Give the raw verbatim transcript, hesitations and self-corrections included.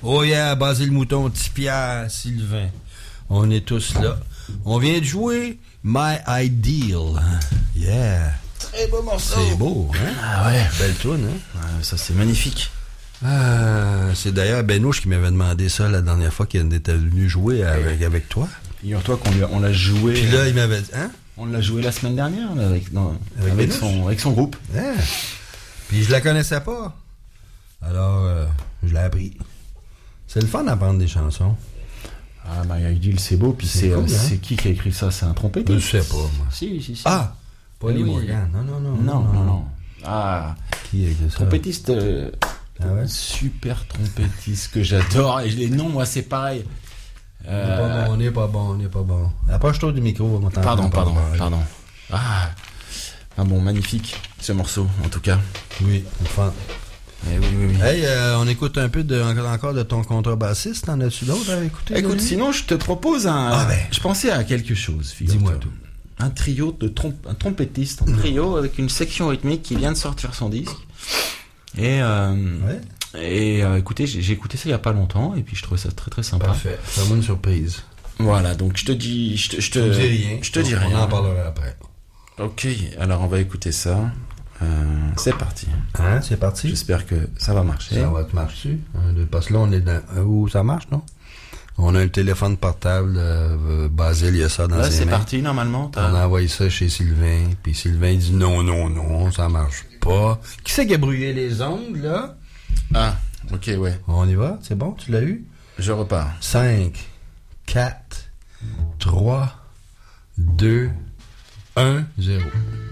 Oh yeah, Basile Mouton, Petit Pierre, Sylvain. On est tous là. On vient de jouer My Ideal. Yeah. Très beau morceau. C'est beau, hein? Ah ouais. Belle toune, hein? Ah, ça, c'est magnifique. Ah, c'est d'ailleurs Benouche qui m'avait demandé ça la dernière fois qu'il était venu jouer avec, avec toi. Figure-toi qu'on lui a- on l'a joué. Puis là, il m'avait dit, hein? On l'a joué la semaine dernière là, avec, non, Avec avec, Benouche? son, avec son groupe. Hein? Puis je la connaissais pas. Alors, euh, je l'ai appris. C'est le fun d'apprendre des chansons. Ah, My Ideal, c'est beau. Puis C'est c'est, cool, euh, hein? c'est qui qui a écrit ça? C'est un trompettiste? Je sais pas, moi. Si, si, si. Ah! Paulie Oui. Morgan. Non, non, non. Non, non, non. Ah, Qui a écrit ça? trompettiste. euh, Ah ouais? Super trompettiste que j'adore. Et les noms, moi, c'est pareil. Euh, On n'est pas bon, on n'est pas bon, on n'est pas bon. Approche-toi du micro, on va t'entendre Pardon, pas pardon, parler. pardon. Ah, ah bon, magnifique ce morceau, en tout cas. Oui, enfin. Eh oui, oui, oui. Hey, euh, on écoute un peu de, encore, encore de ton contrebassiste. T'en as-tu d'autres à écouter? Écoute, Denis? sinon, je te propose un. Ah ben. Je pensais à quelque chose, figure-toi. Dis-moi tout. Un trio de trompe, un trompettiste, un trio avec une section rythmique qui vient de sortir son disque. Et, euh, Ouais. et euh, écoutez, j'ai, j'ai écouté ça il y a pas longtemps et puis je trouvais ça très très sympa. Parfait. Fais-moi une surprise. Voilà, donc je te dis, je te, je te, Je te dis rien. je te dis on, rien. On en parlera après. Ok, alors on va écouter ça. Euh, c'est parti. Hein, c'est parti? J'espère que ça va marcher. Ça va te marcher. Un, deux, parce que là, on est dans... Où ça marche, non? On a un téléphone portable. Euh, Basile, il y a ça dans Là, ses c'est mains. parti normalement. T'as... On a envoyé ça chez Sylvain. Puis Sylvain dit non, non, non, ça marche pas. Qui c'est qui a brouillé les ongles, là? Ah, ok, ouais. On y va? C'est bon? Tu l'as eu? Je repars. cinq, quatre, trois, deux, un, zéro.